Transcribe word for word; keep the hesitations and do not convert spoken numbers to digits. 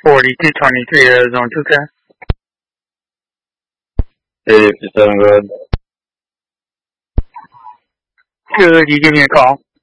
forty-two twenty-three Arizona two ten. Hey, fifty-seven, go ahead. Good, you give me a call.